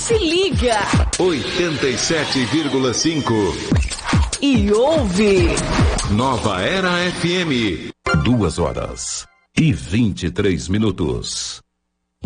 Se liga. 87,5. E ouve. Nova Era FM. 2 horas e 23 minutos.